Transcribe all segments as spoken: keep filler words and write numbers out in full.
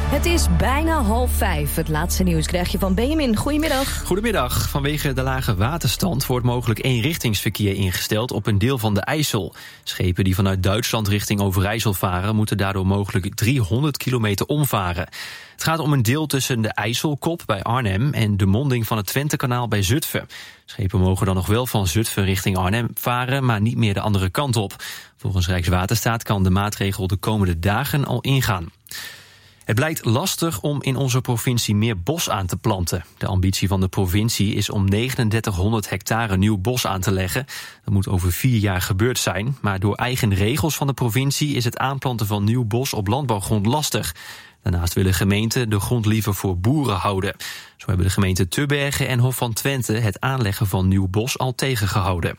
Het is bijna half vijf. Het laatste nieuws krijg je van Benjamin. Goedemiddag. Goedemiddag. Vanwege de lage waterstand wordt mogelijk eenrichtingsverkeer ingesteld op een deel van de IJssel. Schepen die vanuit Duitsland richting Overijssel varen moeten daardoor mogelijk driehonderd kilometer omvaren. Het gaat om een deel tussen de IJsselkop bij Arnhem en de monding van het Twentekanaal bij Zutphen. Schepen mogen dan nog wel van Zutphen richting Arnhem varen, maar niet meer de andere kant op. Volgens Rijkswaterstaat kan de maatregel de komende dagen al ingaan. Het blijkt lastig om in onze provincie meer bos aan te planten. De ambitie van de provincie is om negenendertighonderd hectare nieuw bos aan te leggen. Dat moet over vier jaar gebeurd zijn. Maar door eigen regels van de provincie is het aanplanten van nieuw bos op landbouwgrond lastig. Daarnaast willen gemeenten de grond liever voor boeren houden. Zo hebben de gemeenten Tubbergen en Hof van Twente het aanleggen van nieuw bos al tegengehouden.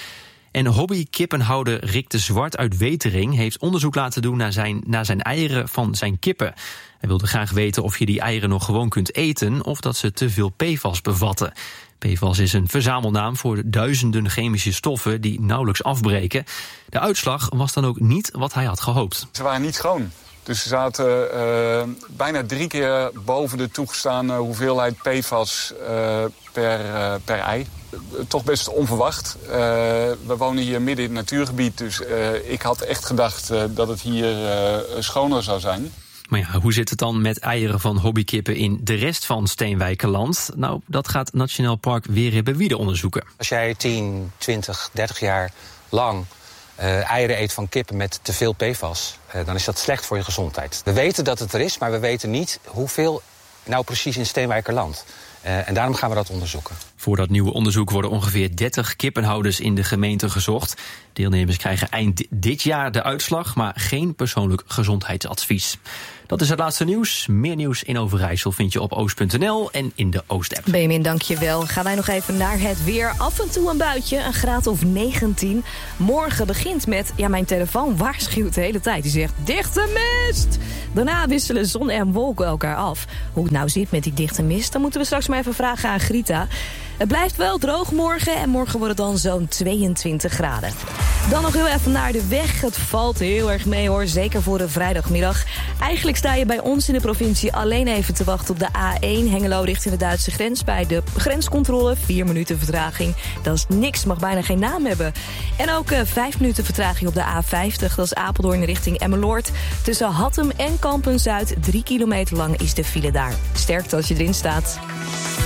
En hobbykippenhouder Rick de Zwart uit Wetering heeft onderzoek laten doen naar zijn, naar zijn eieren van zijn kippen. Hij wilde graag weten of je die eieren nog gewoon kunt eten of dat ze te veel P F A S bevatten. P F A S is een verzamelnaam voor duizenden chemische stoffen die nauwelijks afbreken. De uitslag was dan ook niet wat hij had gehoopt. Ze waren niet schoon. Dus ze zaten uh, bijna drie keer boven de toegestane hoeveelheid P F A S uh, per, uh, per ei. Toch best onverwacht. Uh, we wonen hier midden in het natuurgebied, dus uh, ik had echt gedacht uh, dat het hier uh, schoner zou zijn. Maar ja, hoe zit het dan met eieren van hobbykippen in de rest van Steenwijkerland? Nou, dat gaat Nationaal Park Weerhibbewiede onderzoeken. Als jij tien, twintig, dertig jaar lang uh, eieren eet van kippen met te veel P F A S, uh, dan is dat slecht voor je gezondheid. We weten dat het er is, maar we weten niet hoeveel nou precies in Steenwijkerland. Uh, en daarom gaan we dat onderzoeken. Voor dat nieuwe onderzoek worden ongeveer dertig kippenhouders in de gemeente gezocht. Deelnemers krijgen eind dit jaar de uitslag, maar geen persoonlijk gezondheidsadvies. Dat is het laatste nieuws. Meer nieuws in Overijssel vind je op oost punt n l en in de Oost-app. Benjamin, dank je wel. Gaan wij nog even naar het weer. Af en toe een buitje, een graad of negentien. Morgen begint met, ja, mijn telefoon waarschuwt de hele tijd. Die zegt, dichte mist! Daarna wisselen zon en wolken elkaar af. Hoe het nou zit met die dichte mist, dan moeten we straks maar even vragen aan Grita. Het blijft wel droog morgen en morgen wordt het dan zo'n tweeëntwintig graden. Dan nog heel even naar de weg. Het valt heel erg mee hoor, zeker voor de vrijdagmiddag. Eigenlijk sta je bij ons in de provincie alleen even te wachten op de A één... Hengelo richting de Duitse grens bij de grenscontrole. Vier minuten vertraging, dat is niks, mag bijna geen naam hebben. En ook uh, vijf minuten vertraging op de A vijftig, dat is Apeldoorn richting Emmeloord. Tussen Hattem en Kampen-Zuid, drie kilometer lang is de file daar. Sterkte als je erin staat.